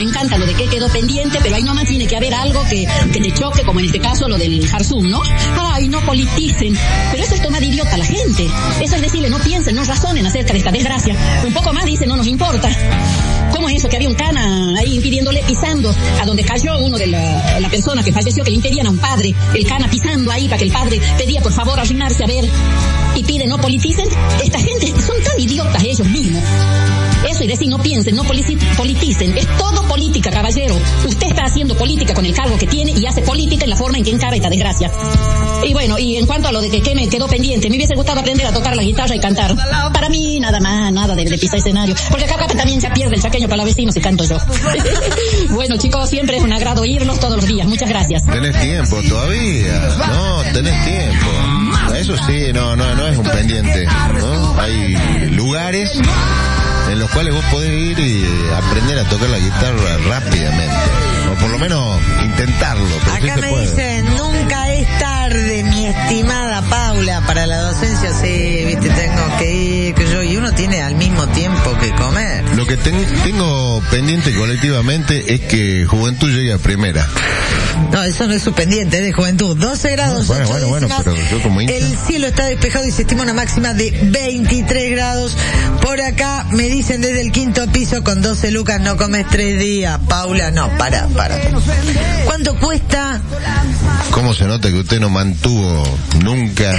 Me encanta lo de que quedó pendiente, pero ahí nomás tiene que haber algo que te choque, como en este caso lo del Jarzum, ¿no? Ay, no politicen. Pero eso es tomar de idiota a la gente. Eso es decirle, no piensen, no razonen acerca de esta desgracia. Un poco más dicen, no nos importa. ¿Cómo es eso? Que había un cana ahí impidiéndole, pisando a donde cayó uno de la persona que falleció, que le impedían a un padre, el cana pisando ahí para que el padre pedía por favor arrimarse a ver y pide no politicen. Esta gente son tan idiotas ellos mismos. Eso y decir no piensen, no politicen, es todo política, caballero. Usted está haciendo política con el cargo que tiene y hace política en la forma en que encara esta desgracia. Y bueno, y en cuanto a lo de que me quedó pendiente, me hubiese gustado aprender a tocar la guitarra y cantar. Para mí nada más, nada de pisar escenario, porque acá también ya pierde el chaqueño para la vecina si canto yo. Bueno chicos, siempre es un agrado oírlos todos los días, muchas gracias. Tenés tiempo todavía, no, tenés tiempo. Eso sí, no es un pendiente, ¿no? Hay lugares en los cuales vos podés ir y aprender a tocar la guitarra rápidamente, o por lo menos intentarlo. Acá sí me dicen, nunca es tarde, mi estimada Paula, para la docencia. Sí, viste, tengo que ir, que yo, y uno tiene al mismo tiempo que comer. Lo que tengo pendiente colectivamente es que Juventud llegue a primera. No, eso no es su pendiente, es de Juventud. 12 grados, bueno, pero yo como hincha. El cielo está despejado y se estima una máxima de 23 grados. Por acá me dicen desde el quinto piso, con 12 lucas no comes 3 días. Paula, no, para. ¿Cuánto cuesta? ¿Cómo se nota que usted no mantuvo nunca?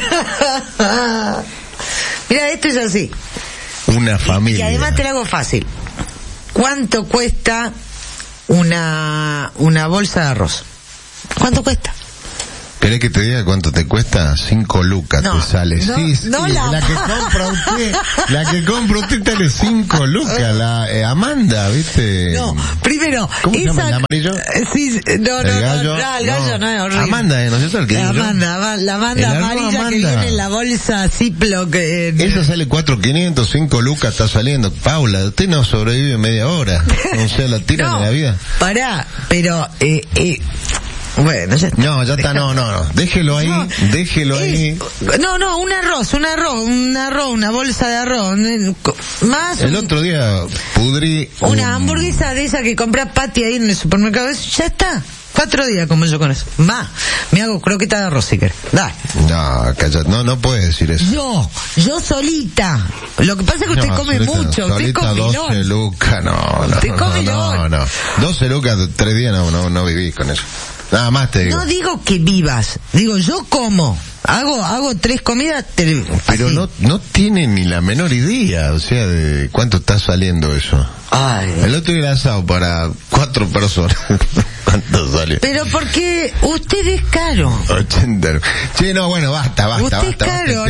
Mira, esto es así. Una familia. Y además te lo hago fácil. ¿Cuánto cuesta una bolsa de arroz? ¿Cuánto cuesta? ¿Querés que te diga cuánto te cuesta? 5 lucas te sale. La que compra usted sale 5 lucas. La Amanda, ¿viste? No, primero. ¿Cómo se llama? ¿El amarillo? Sí, el gallo no es horrible. Amanda, ¿no es eso el que digo yo? La Amanda amarilla que viene en la bolsa Ziploc. Esa sale 4.500, 5 lucas está saliendo. Paula, usted no sobrevive media hora. O sea, la tiran de la vida. Pará, pero bueno, ya está. No, ya está, no. Déjelo ahí. No, un arroz, una bolsa de arroz. Más. El otro día pudrí una hamburguesa de esa que compra Patty ahí en el supermercado. Ya está. 4 días como yo con eso. Más. Me hago croqueta de arroz si querés. Dale. No, callate. No puedes decir eso. Yo solita. Lo que pasa es que usted come mucho. Usted come 12 lucas, no. Usted come 12 lucas, 3 días no vivís con eso. Nada más te digo. No digo que vivas, digo yo como. Hago 3 comidas. Pero no tiene ni la menor idea, o sea, de cuánto está saliendo eso. Ay. El otro día asado para 4 personas. ¿Cuánto salió? Pero porque usted es caro. 80. Sí, no, bueno, basta. Usted es caro,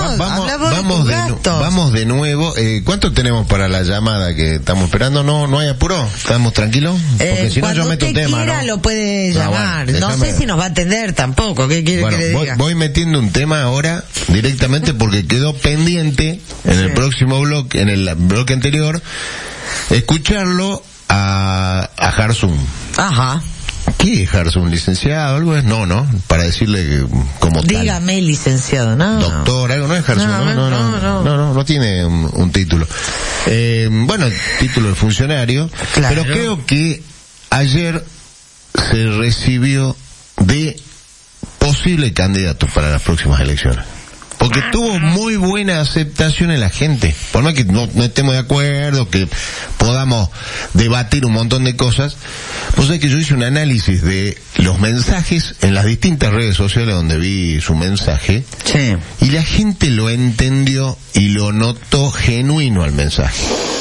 Vamos de nuevo. ¿Cuánto tenemos para la llamada que estamos esperando? No hay apuro. ¿Estamos tranquilos? Porque si no yo meto un tema, quiera, ¿no? Lo puede llamar. No sé si nos va a tender tampoco. ¿Qué quiere que le diga? Voy metiendo un tema ahora directamente porque quedó pendiente en el próximo bloque, en el bloque anterior, escucharlo a Jarzum. Ajá. ¿Qué es Jarzum? ¿Licenciado? ¿Algo es? No, para decirle que como tal. Dígame, licenciado, ¿no? Doctor, algo no es Jarzum, no tiene un título. Bueno, el título de funcionario, claro. Pero creo que ayer se recibió de posible candidato para las próximas elecciones. Porque tuvo muy buena aceptación en la gente. Por más que no estemos de acuerdo, que podamos debatir un montón de cosas. Vos sabés que yo hice un análisis de los mensajes en las distintas redes sociales donde vi su mensaje. Sí. Y la gente lo entendió y lo notó genuino al mensaje.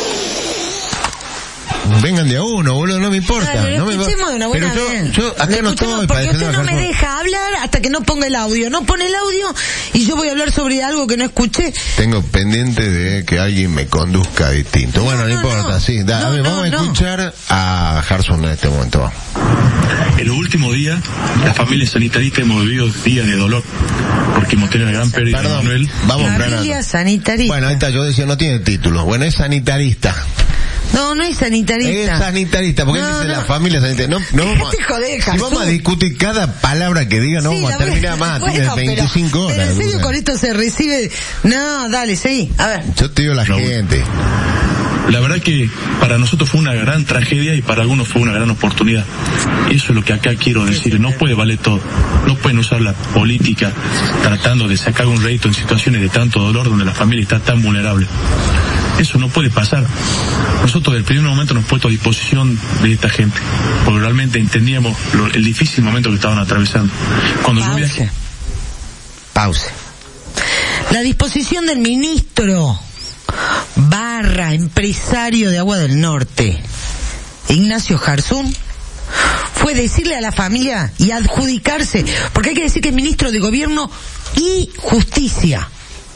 Vengan de a uno, boludo, no me importa. Dale, no escuchemos de una buena vez. Yo acá no estoy para defender. Porque usted no me deja hablar hasta que no ponga el audio. No pone el audio y yo voy a hablar sobre algo que no escuché. Tengo pendiente de que alguien me conduzca distinto. Bueno, no importa, sí. Vamos a escuchar a Jarzum en este momento. Vamos. En los últimos días, la familia sanitarista hemos vivido días de dolor porque hemos tenido una gran pérdida de Manuel. Vamos, familia sanitarista. Bueno, ahí está, yo decía, no tiene título. Bueno, es sanitarista. No es sanitarista. Es sanitarista, porque él dice la familia sanitarista. Si vamos a discutir cada palabra que diga, no vamos a terminar más. Tienes 25 horas. Pero en serio, con esto se recibe. No, dale, seguí. A ver. Yo te digo la gente. La verdad que para nosotros fue una gran tragedia y para algunos fue una gran oportunidad. Eso es lo que acá quiero decir. No puede valer todo. No pueden usar la política tratando de sacar un rédito en situaciones de tanto dolor donde la familia está tan vulnerable. Eso no puede pasar. Nosotros desde el primer momento nos hemos puesto a disposición de esta gente, porque realmente entendíamos el difícil momento que estaban atravesando. Cuando yo viajé... Pause. La disposición del ministro / empresario de Agua del Norte, Ignacio Jarzún, fue decirle a la familia y adjudicarse, porque hay que decir que es ministro de Gobierno y Justicia,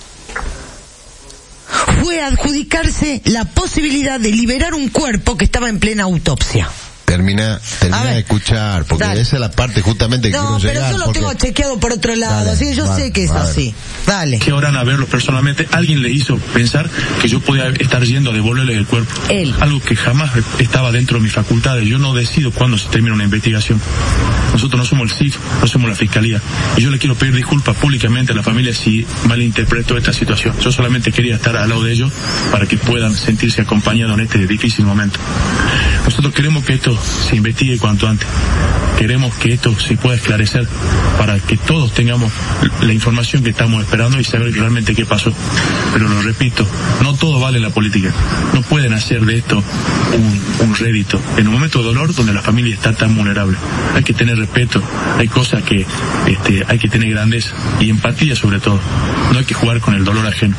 fue adjudicarse la posibilidad de liberar un cuerpo que estaba en plena autopsia. Termina de escuchar, porque esa es la parte justamente que quiero llegar. No, pero yo lo tengo chequeado por otro lado, así que yo sé que es así. Dale. Que oran a verlo personalmente, alguien le hizo pensar que yo podía estar yendo a devolverle el cuerpo. Él. Algo que jamás estaba dentro de mis facultades. Yo no decido cuándo se termina una investigación. Nosotros no somos el CIF, no somos la Fiscalía. Y yo le quiero pedir disculpas públicamente a la familia si malinterpreto esta situación. Yo solamente quería estar al lado de ellos para que puedan sentirse acompañados en este difícil momento. Nosotros queremos que esto se investigue cuanto antes. Queremos que esto se pueda esclarecer para que todos tengamos la información que estamos esperando y saber realmente qué pasó. Pero lo repito, no todo vale en la política. No pueden hacer de esto un rédito. En un momento de dolor donde la familia está tan vulnerable, hay que tener respeto, hay cosas que hay que tener grandeza y empatía sobre todo. No hay que jugar con el dolor ajeno.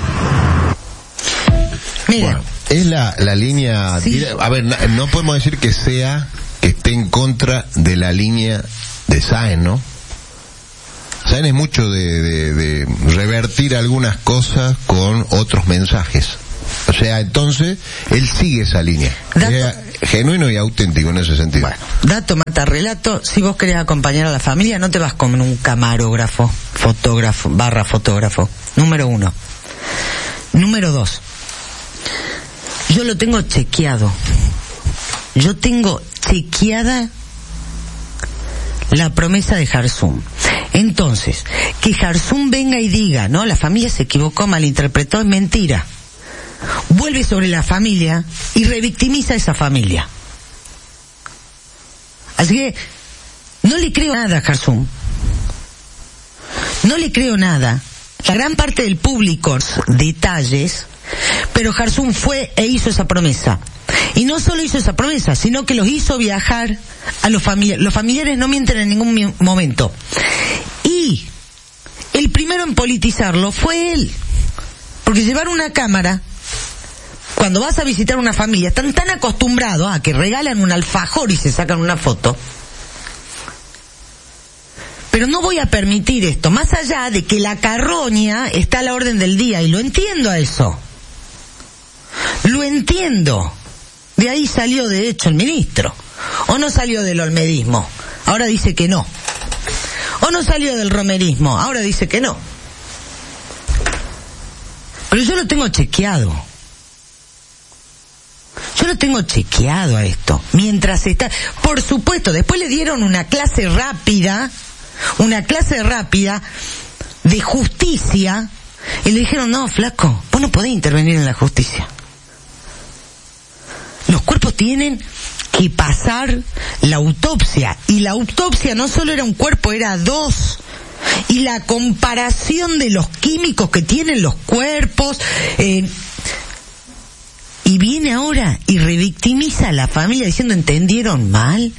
Mira. Bueno, es la línea... Sí. A ver, no podemos decir que esté en contra de la línea de Sáenz, ¿no? Sáenz es mucho de revertir algunas cosas con otros mensajes. O sea, entonces, él sigue esa línea. Es genuino y auténtico en ese sentido. Bueno, dato mata relato. Si vos querés acompañar a la familia, no te vas con un camarógrafo, fotógrafo. Número 1. Número 2. Yo lo tengo chequeado. Yo tengo chequeada la promesa de Jarzún. Entonces, que Jarzún venga y diga, no, la familia se equivocó, malinterpretó, es mentira. Vuelve sobre la familia y revictimiza a esa familia. Así que no le creo nada a Jarzún. No le creo nada. La gran parte del público, detalles, pero Jarzún fue e hizo esa promesa. Y no solo hizo esa promesa, sino que los hizo viajar a los familiares. Los familiares no mienten en ningún momento. Y el primero en politizarlo fue él. Porque llevar una cámara, cuando vas a visitar una familia, están tan acostumbrados a que regalan un alfajor y se sacan una foto. Pero no voy a permitir esto, más allá de que la carroña está a la orden del día, y lo entiendo a eso. Lo entiendo. De ahí salió de hecho el ministro. O no salió del olmedismo, ahora dice que no. O no salió del romerismo, ahora dice que no. Pero yo lo tengo chequeado. Yo lo tengo chequeado a esto. Mientras está... Por supuesto, después le dieron una clase rápida de justicia, y le dijeron, no, flaco, vos no podés intervenir en la justicia. Los cuerpos tienen que pasar la autopsia, y la autopsia no solo era un cuerpo, era 2, y la comparación de los químicos que tienen los cuerpos, y viene ahora y revictimiza a la familia diciendo, ¿entendieron mal?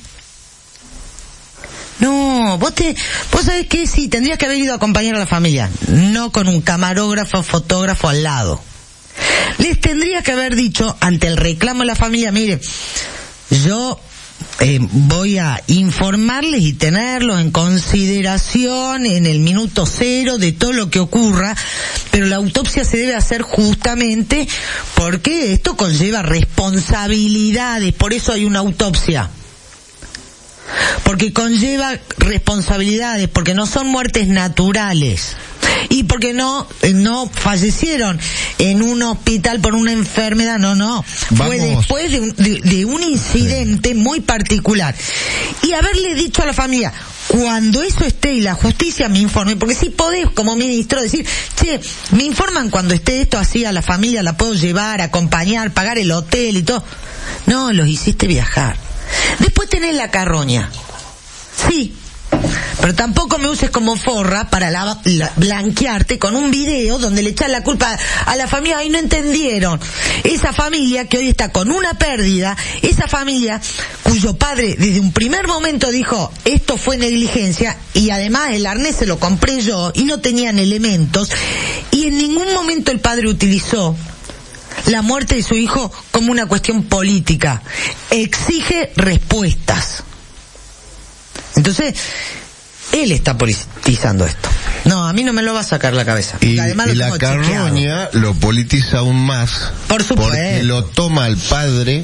No, vos sabés que sí, tendrías que haber ido a acompañar a la familia, no con un camarógrafo, fotógrafo al lado. Les tendría que haber dicho, ante el reclamo de la familia, mire, yo voy a informarles y tenerlos en consideración en el minuto 0 de todo lo que ocurra, pero la autopsia se debe hacer justamente porque esto conlleva responsabilidades, por eso hay una autopsia. Porque conlleva responsabilidades, porque no son muertes naturales. y porque no fallecieron en un hospital por una enfermedad, no. Fue después de un incidente muy particular. Y haberle dicho a la familia, cuando eso esté y la justicia me informe, porque si podés como ministro decir, che, me informan cuando esté esto así, a la familia la puedo llevar, acompañar, pagar el hotel y todo. No, los hiciste viajar. Después tenés la carroña. Sí, pero tampoco me uses como forra para blanquearte con un video donde le echas la culpa a la familia. Ay, no entendieron. Esa familia que hoy está con una pérdida, esa familia cuyo padre desde un primer momento dijo, esto fue negligencia, y además el arnés se lo compré yo y no tenían elementos, y en ningún momento el padre utilizó la muerte de su hijo como una cuestión política. Exige respuestas. Entonces, él está politizando esto. No, a mí no me lo va a sacar la cabeza. Y la carroña lo politiza aún más. Por supuesto. Porque lo toma el padre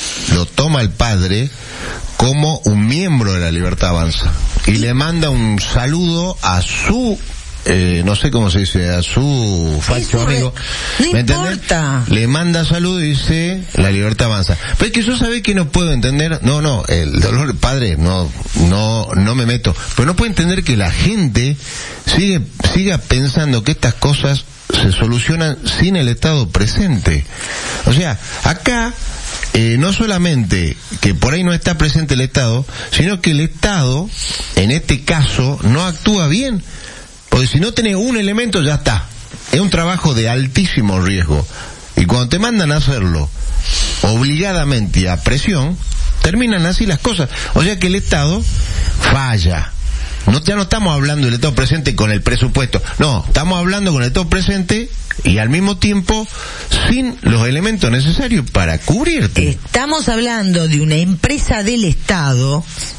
como un miembro de la Libertad Avanza. Y le manda un saludo a su no sé cómo se dice, a su facho amigo. No importa. Le manda salud y dice, la Libertad Avanza. Pero es que yo sabés que no puedo entender, el dolor del padre, no me meto. Pero no puedo entender que la gente siga pensando que estas cosas se solucionan sin el Estado presente. O sea, acá, no solamente que por ahí no está presente el Estado, sino que el Estado, en este caso, no actúa bien. Porque si no tenés un elemento, ya está. Es un trabajo de altísimo riesgo. Y cuando te mandan a hacerlo obligadamente y a presión, terminan así las cosas. O sea que el Estado falla. Ya no estamos hablando del Estado presente con el presupuesto. No, estamos hablando con el Estado presente y al mismo tiempo sin los elementos necesarios para cubrirte. Estamos hablando de una empresa del Estado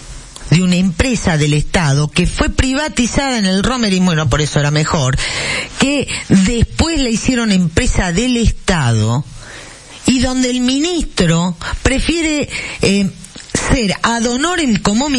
que fue privatizada en el romerismo, y no por eso era mejor, que después la hicieron empresa del Estado, y donde el ministro prefiere ser ad honorem como